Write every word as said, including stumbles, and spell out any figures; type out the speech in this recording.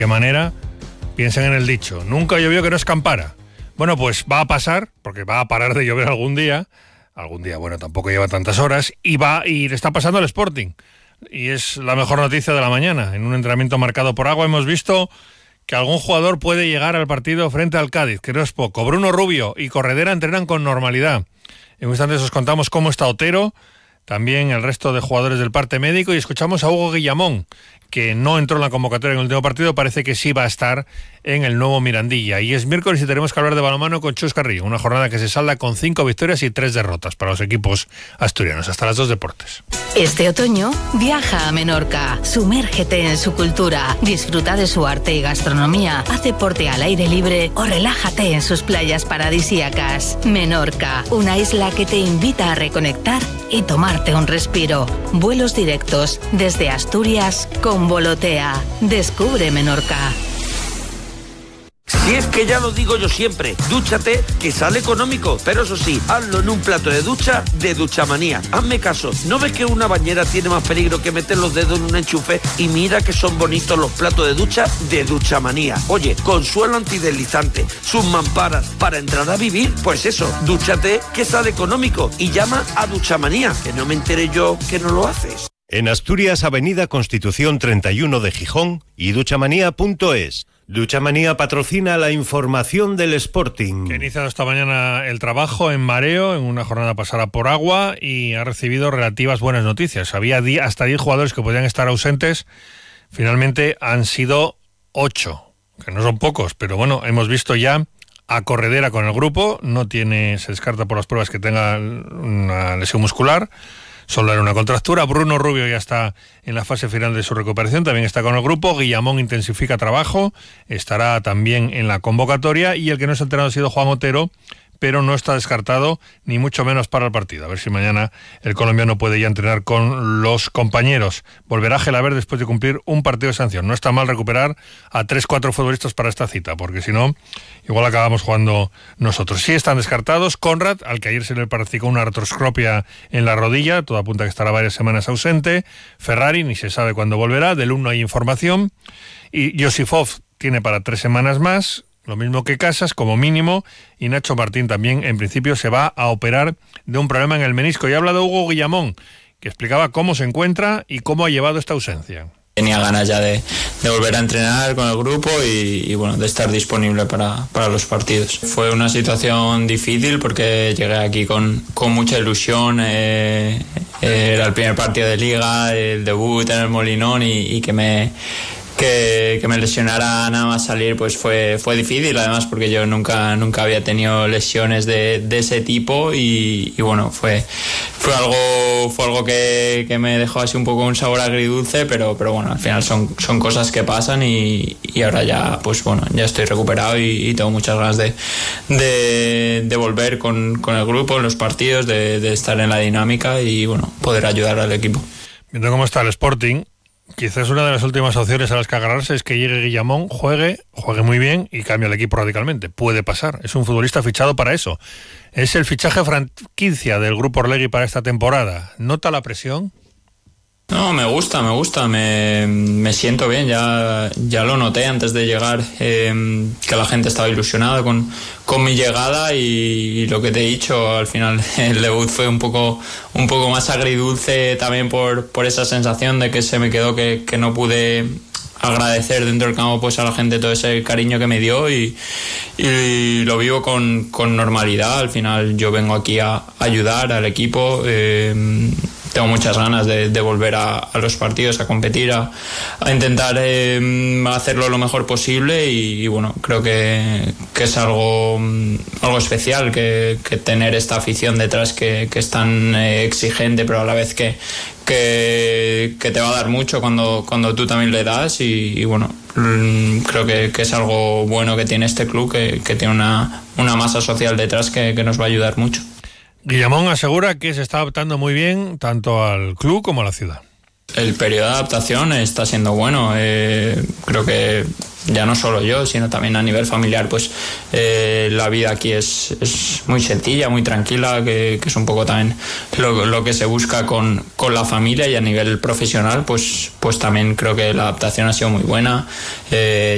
qué manera, piensen en el dicho, nunca llovió que no escampara. Bueno, pues va a pasar, porque va a parar de llover algún día, algún día, bueno, tampoco lleva tantas horas, y va y le está pasando al Sporting. Y es la mejor noticia de la mañana. En un entrenamiento marcado por agua hemos visto que algún jugador puede llegar al partido frente al Cádiz, que no es poco. Bruno Rubio y Corredera entrenan con normalidad. En instantes os contamos cómo está Otero, también el resto de jugadores del parte médico, y escuchamos a Hugo Guillamón, que no entró en la convocatoria en el último partido, parece que sí va a estar en el nuevo Mirandilla. Y es miércoles y tenemos que hablar de balonmano con Chus Carrillo, una jornada que se salda con cinco victorias y tres derrotas para los equipos asturianos. Hasta las dos deportes. Este otoño viaja a Menorca, sumérgete en su cultura, disfruta de su arte y gastronomía, haz deporte al aire libre o relájate en sus playas paradisíacas. Menorca, una isla que te invita a reconectar y tomarte un respiro. Vuelos directos desde Asturias con Volotea. Descubre Menorca. Si es que ya lo digo yo siempre, dúchate, que sale económico, pero eso sí, hazlo en un plato de ducha de Duchamanía. Hazme caso, ¿no ves que una bañera tiene más peligro que meter los dedos en un enchufe? Y mira que son bonitos los platos de ducha de Duchamanía. Oye, con suelo antideslizante, sus mamparas, para entrar a vivir, pues eso, dúchate, que sale económico, y llama a Duchamanía, que no me enteré yo que no lo haces. En Asturias, Avenida Constitución treinta y uno de Gijón y duchamanía punto es. Duchamanía patrocina la información del Sporting. Que ha iniciado esta mañana el trabajo en mareo, en una jornada pasada por agua, y ha recibido relativas buenas noticias. Había hasta diez jugadores que podían estar ausentes, finalmente han sido ocho, que no son pocos, pero bueno, hemos visto ya a Corredera con el grupo, no tiene, se descarta por las pruebas que tenga una lesión muscular, solo era una contractura. Bruno Rubio ya está en la fase final de su recuperación, también está con el grupo. Guillamón intensifica trabajo, estará también en la convocatoria, y el que no se ha entrenado ha sido Juan Otero, pero no está descartado, ni mucho menos para el partido. A ver si mañana el colombiano puede ya entrenar con los compañeros. Volverá a Gelaber después de cumplir un partido de sanción. No está mal recuperar a tres cuatro futbolistas para esta cita, porque si no, igual acabamos jugando nosotros. Sí están descartados Conrad, al que ayer se le practicó una artroscopia en la rodilla, todo apunta a que estará varias semanas ausente. Ferrari, ni se sabe cuándo volverá, del uno hay información. Y Josifov tiene para tres semanas más, lo mismo que Casas, como mínimo, y Nacho Martín también, en principio, se va a operar de un problema en el menisco. Y ha hablado Hugo Guillamón, que explicaba cómo se encuentra y cómo ha llevado esta ausencia. Tenía ganas ya de, de volver a entrenar con el grupo y, y bueno, de estar disponible para, para los partidos. Fue una situación difícil porque llegué aquí con, con mucha ilusión, eh, era el primer partido de Liga, el debut en el Molinón, y, y que me... Que, que me lesionara nada más salir, pues fue, fue difícil, además porque yo nunca, nunca había tenido lesiones de, de ese tipo, y, y bueno, fue, fue algo, fue algo que, que me dejó así un poco un sabor agridulce, pero, pero bueno, al final son, son cosas que pasan, y, y ahora ya, pues bueno, ya estoy recuperado y, y tengo muchas ganas de, de, de volver con, con el grupo, en los partidos, de, de estar en la dinámica y bueno, poder ayudar al equipo. Viendo cómo está el Sporting, quizás una de las últimas opciones a las que agarrarse es que llegue Guillamón, juegue, juegue muy bien y cambie el equipo radicalmente. Puede pasar, es un futbolista fichado para eso. Es el fichaje franquicia del Grupo Orlegui para esta temporada. ¿Nota la presión? No, me gusta, me gusta, me, me siento bien, ya, ya lo noté antes de llegar, eh, que la gente estaba ilusionada con, con mi llegada, y, y lo que te he dicho, al final el debut fue un poco, un poco más agridulce también por, por esa sensación de que se me quedó que, que no pude agradecer dentro del campo pues a la gente todo ese cariño que me dio, y, y lo vivo con, con normalidad. Al final yo vengo aquí a ayudar al equipo, eh, tengo muchas ganas de, de volver a, a los partidos, a competir, a, a intentar eh, hacerlo lo mejor posible, y, y bueno, creo que, que es algo, algo especial que, que tener esta afición detrás que, que es tan eh, exigente, pero a la vez que, que, que te va a dar mucho cuando, cuando tú también le das, y, y bueno, creo que, que es algo bueno que tiene este club, que, que tiene una, una masa social detrás que, que nos va a ayudar mucho. Guillamón asegura que se está adaptando muy bien tanto al club como a la ciudad. El periodo de adaptación está siendo bueno, eh, creo que ya no solo yo, sino también a nivel familiar, pues eh, la vida aquí es, es muy sencilla, muy tranquila, que, que es un poco también lo, lo que se busca con, con la familia, y a nivel profesional pues, pues también creo que la adaptación ha sido muy buena. Eh,